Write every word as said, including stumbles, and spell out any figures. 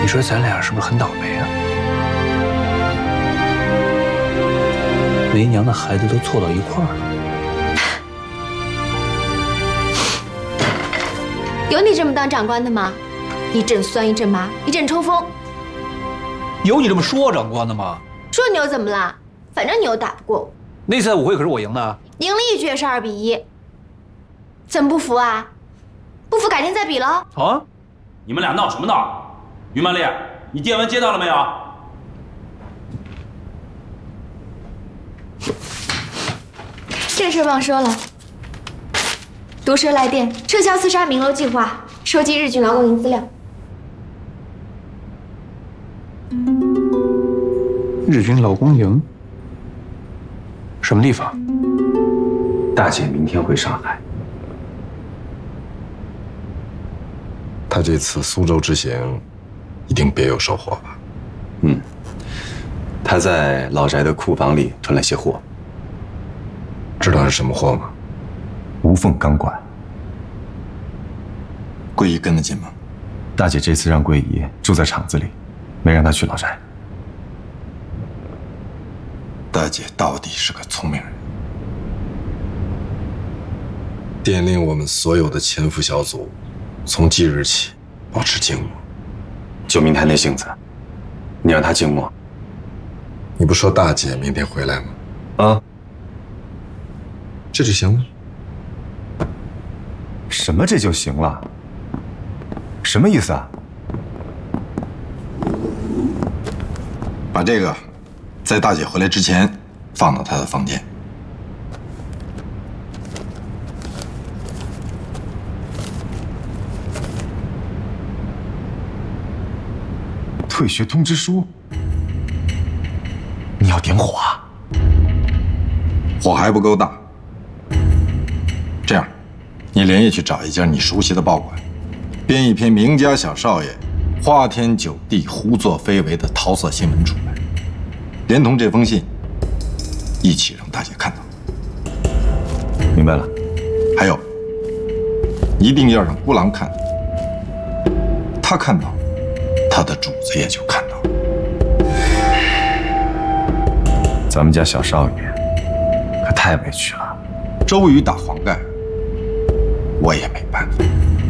你说咱俩是不是很倒霉啊？没娘的孩子都凑到一块儿了。有你这么当长官的吗？一阵酸一阵麻，一阵抽风。 有你这么说长官的吗？ 说你又怎么了？反正你又打不过我。 那次舞会可是我赢的， 赢了一局也是二比一。怎么不服啊？不服改天再比喽。 啊！ 你们俩闹什么闹？于曼丽，你电文接到了没有？ 这事忘说了。毒蛇来电，撤销刺杀明楼计划，收集日军劳动营资料。 日军劳工营？什么地方？ 大姐明天回上海。 他这次苏州之行，一定别有收获吧？ 嗯，他在老宅的库房里囤了些货。 知道是什么货吗？ 无缝钢管。 桂姨跟得紧吗？ 大姐这次让桂姨住在厂子里，没让她去老宅。 大姐到底是个聪明人，电令我们所有的潜伏小组，从即日起保持静默。 就明天那性子，你让她静默。 你不说大姐明天回来吗？ 啊， 这就行了。 什么这就行了？什么意思啊？ 把这个在大姐回来之前放到她的房间。 退学通知书，你要点火啊？ 火还不够大。这样，你连夜去找一家你熟悉的报馆，编一篇名家小少爷花天酒地、胡作非为的桃色新闻出来，连同这封信一起让大姐看到。 明白了。 还有，一定要让孤狼看到，他看到，他的主子也就看到。 咱们家小少爷可太委屈了。 周瑜打黄盖，我也没办法。